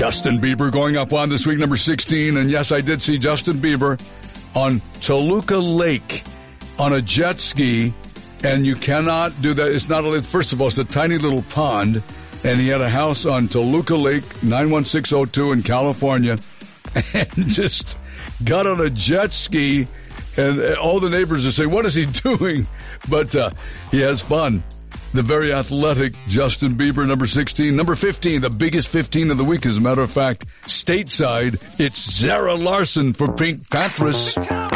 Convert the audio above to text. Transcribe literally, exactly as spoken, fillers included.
Justin Bieber going up on this week, number sixteen. And yes, I did see Justin Bieber on Toluca Lake on a jet ski. And you cannot do that. It's not a, first of all, it's a tiny little pond. And he had a house on Toluca Lake, nine one six oh two in California. And just got on a jet ski. And all the neighbors are saying, what is he doing? But uh, he has fun. The very athletic Justin Bieber, number sixteen. Number fifteen, the biggest fifteen of the week, as a matter of fact, stateside, it's Zara Larsson for Pink Panthers.